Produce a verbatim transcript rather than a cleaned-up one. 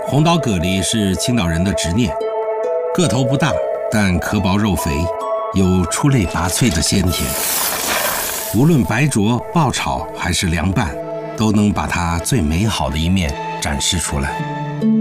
红岛蛤蜊是青岛人的执念，个头不大，但壳薄肉肥，有出类拔萃的鲜甜。无论白灼、爆炒还是凉拌，都能把它最美好的一面展示出来。